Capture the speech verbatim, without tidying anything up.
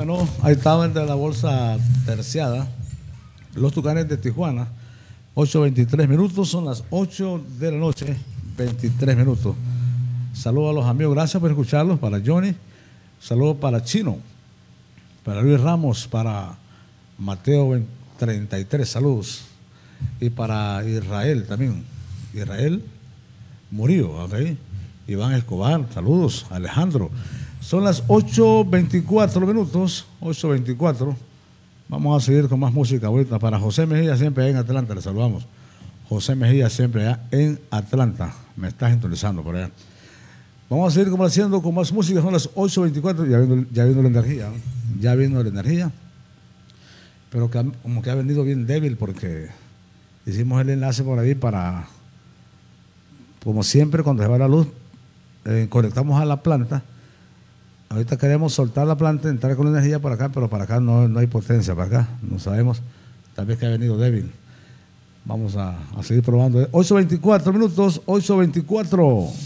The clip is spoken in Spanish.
Bueno, ahí estaban de la bolsa terciada. Los Tucanes de Tijuana. ocho veintitrés minutos, son las ocho de la noche, veintitrés minutos. Saludos a los amigos, gracias por escucharlos. Para Johnny, saludos para Chino, para Luis Ramos, para Mateo treinta y tres, saludos. Y para Israel también. Israel Murillo, ok. Iván Escobar, saludos. Alejandro. Son las ocho veinticuatro minutos, ocho veinticuatro. Vamos a seguir con más música ahorita. Para José Mejía, siempre allá en Atlanta, le saludamos. José Mejía, siempre allá en Atlanta. Me está sintonizando por allá. Vamos a seguir complaciendo con más música. Son las ocho veinticuatro. Ya vino, ya vino la energía. Ya vino la energía. Pero que, como que ha venido bien débil porque hicimos el enlace por ahí para, como siempre, cuando se va la luz, eh, conectamos a la planta. Ahorita queremos soltar la planta, entrar con energía para acá, pero para acá no, no hay potencia, para acá, no sabemos, tal vez que ha venido débil. Vamos a, a seguir probando. ocho veinticuatro minutos, ocho veinticuatro.